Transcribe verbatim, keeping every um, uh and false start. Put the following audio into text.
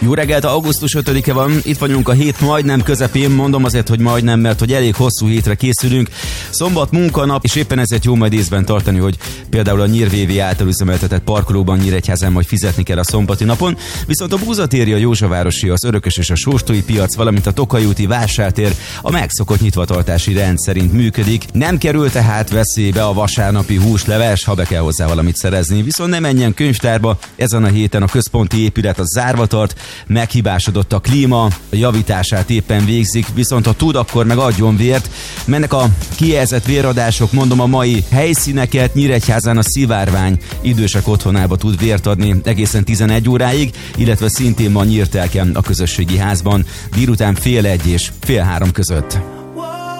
Jó reggelt, augusztus ötödike van, itt vagyunk a hét majdnem közepén, mondom azért, hogy majdnem, mert hogy elég hosszú hétre készülünk. Szombat munkanap, és éppen ezért jó majd észben tartani, hogy például a Nyír vé vé által üzemeltetett parkolóban Nyíregyházán majd fizetni kell a szombati napon, viszont a Búzatéri, a Józsavárosi, az Örökös és a Sóstói piac, valamint a Tokai úti vásártér a megszokott nyitvatartási rend szerint működik. Nem kerül tehát veszélybe a vasárnapi húsleves, ha be kell hozzá valamit szerezni, viszont nem menjen könyvtárba, ezen a héten a központi épület az zárva tart, meghibásodott a klíma, a javítását éppen végzik, viszont ha tud, akkor meg adjon vért. Mennek a kijelzett véradások, mondom a mai helyszíneket, Nyíregyházán a Szivárvány idősek otthonába tud vért adni egészen tizenegy óráig, illetve szintén ma Nyírtelken a közösségi házban délután fél egy és fél három között.